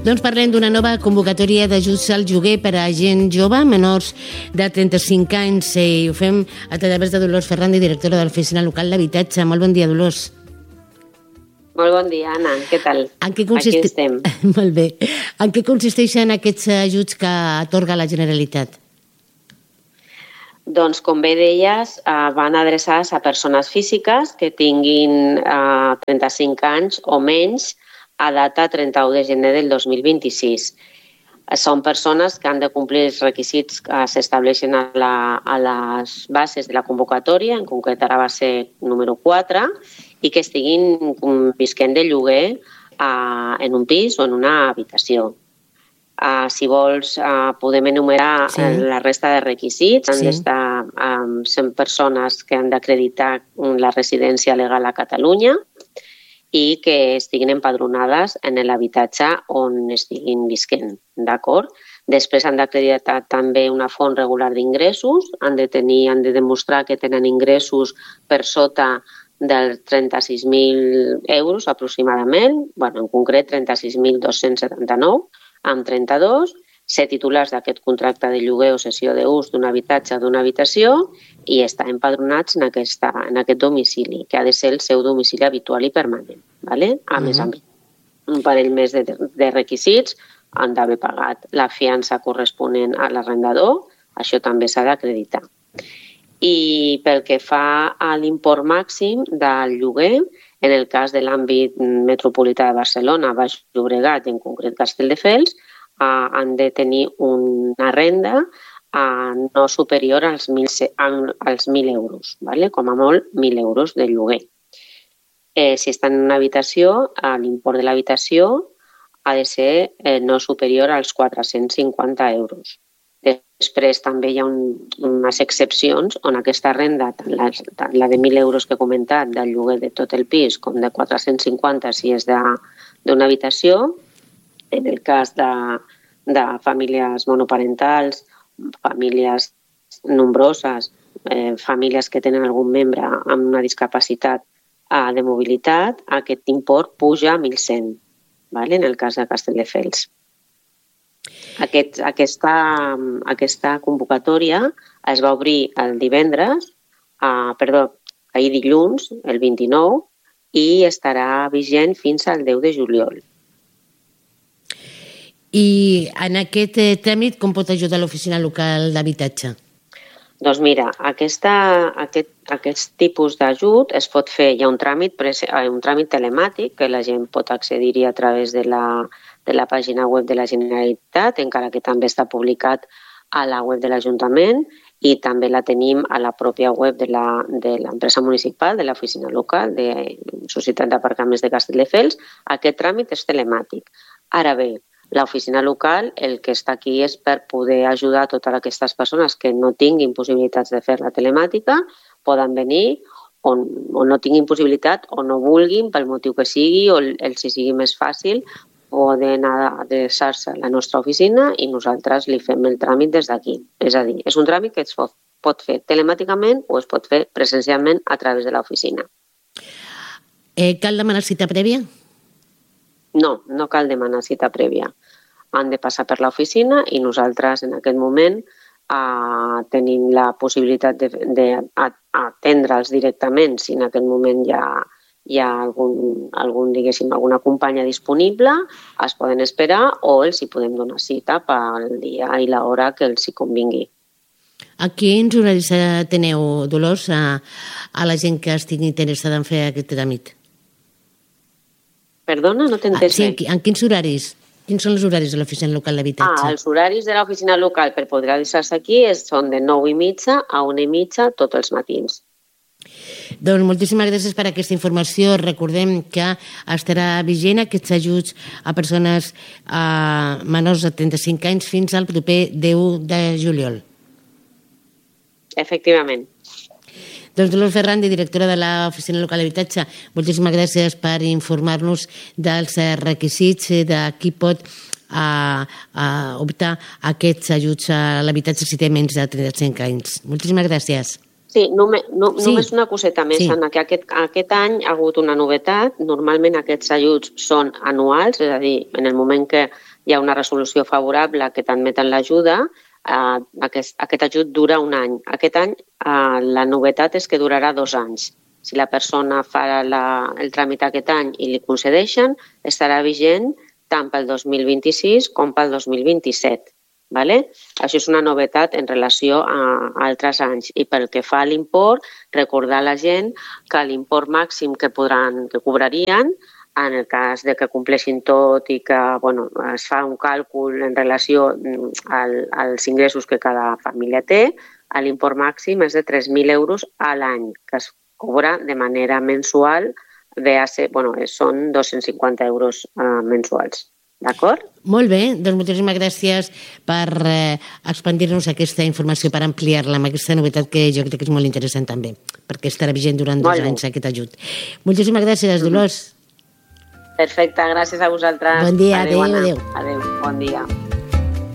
Doncs parlem d'una nova convocatòria d'ajuts al lloguer per a gent jove, menors de 35 anys, i ho fem a través de Dolors Ferrandi, directora de l'Oficina Local d'Habitatge. Molt bon dia, Dolors. Molt bon dia, Anna. Què tal? Aquí estem. Molt bé. En què consisteixen aquests ajuts que atorga la Generalitat? Doncs, com bé deies, van adreçats a persones físiques que tinguin 35 anys o menys a data 31 de gener del 2026. Són persones que han de complir els requisits que s'estableixen a les bases de la convocatòria, en concret a la base número 4, i que estiguin visquent de lloguer en un pis o en una habitació. Si vols, podem enumerar la resta de requisits. Han d'estar 100 persones que han d'acreditar la residència legal a Catalunya i que estiguin empadronades en l'habitatge on estiguin visquent, d'acord? Després han d'acreditar també una font regular d'ingressos, han de demostrar que tenen ingressos per sota dels 36.000 euros aproximadament, en concret 36.279, amb 32, ser titulars d'aquest contracte de lloguer o cessió d'ús d'un habitatge o d'una habitació i estar empadronats en aquest domicili, que ha de ser el seu domicili habitual i permanent. A més, un parell més de requisits, han d'haver pagat la fiança corresponent a l'arrendador, això també s'ha d'acreditar. I pel que fa a l'import màxim del lloguer, en el cas de l'àmbit metropolità de Barcelona, Baix Llobregat i en concret Castelldefels, han de tenir una renda no superior als 1.000 euros, com a molt 1.000 euros de lloguer. Si estan en una habitació, l'import de l'habitació ha de ser no superior als 450 euros. Després també hi ha unes excepcions on aquesta renda, tant la de 1.000 euros que he comentat del lloguer de tot el pis com de 450 si és d'una habitació, en el cas de famílies monoparentals, famílies nombroses, famílies que tenen algun membre amb una discapacitat de mobilitat, aquest import puja a 1.100, en el cas de Castelldefels. Aquesta convocatòria es va obrir ahir dilluns, el 29, i estarà vigent fins al 10 de juliol. I en aquest tràmit com pot ajudar l'Oficina Local d'Habitatge? Doncs mira, aquest tipus d'ajut es pot fer, hi ha un tràmit telemàtic que la gent pot accedir-hi a través de la pàgina web de la Generalitat, encara que també està publicat a la web de l'Ajuntament i també la tenim a la pròpia web de l'empresa municipal, de l'oficina local, de Societat d'Aparcaments de Castelldefels. Aquest tràmit és telemàtic. Ara bé, l'oficina local el que està aquí és per poder ajudar totes aquestes persones que no tinguin possibilitats de fer la telemàtica, poden venir o no tinguin possibilitat o no vulguin pel motiu que sigui o els sigui més fàcil poden adreçar-se a la nostra oficina i nosaltres li fem el tràmit des d'aquí. És a dir, és un tràmit que es pot fer telemàticament o es pot fer presencialment a través de l'oficina. Cal demanar cita prèvia? No cal demanar cita prèvia. Han de passar per l'oficina i nosaltres en aquest moment tenim la possibilitat d'atendre'ls directament si en aquest moment hi ha alguna companya disponible, es poden esperar o els hi podem donar cita pel dia i l'hora que els hi convingui. A quins horaris teniu, Dolors, a la gent que estigui interessada en fer aquest tràmit? Perdona, no t'he entès bé. Sí, en quins horaris? Quins són els horaris de l'Oficina Local d'Habitatge? Els horaris de l'Oficina Local per poder adreçar-se aquí són de 9:30 a 1:30 tots els matins. Doncs moltíssimes gràcies per aquesta informació. Recordem que estarà vigent aquests ajuts a persones menors de 35 anys fins al proper 10 de juliol. Efectivament. Doncs Dolors Ferrandi, directora de l'Oficina Local d'Habitatge, moltíssimes gràcies per informar-nos dels requisits de qui pot optar a aquests ajuts a l'habitatge si té menys de 35 anys. Moltíssimes gràcies. Sí, només una coseta més, Anna, que aquest any ha hagut una novetat. Normalment aquests ajuts són anuals, és a dir, en el moment que hi ha una resolució favorable que t'admeten l'ajuda, aquest ajut dura un any. Aquest any la novetat és que durarà 2 anys. Si la persona fa el tràmit aquest any i li concedeixen, estarà vigent tant pel 2026 com pel 2027. Vale? Això és una novetat en relació a altres anys. I pel que fa a l'import, recordar a la gent que l'import màxim que cobrarien, en el cas de que compleixin tot i que es fa un càlcul en relació als ingressos que cada família té, l'import màxim és de 3.000 euros a l'any, que es cobra de manera mensual, són 250 euros mensuals. D'acord? Molt bé, doncs moltíssimes gràcies per expandir-nos aquesta informació, per ampliar-la amb aquesta novetat que jo crec que és molt interessant també, perquè estarà vigent durant 2 anys aquest ajut. Moltíssimes gràcies, Dolors. Perfecte, gràcies a vosaltres. Bon dia, adéu. Adéu, bon dia.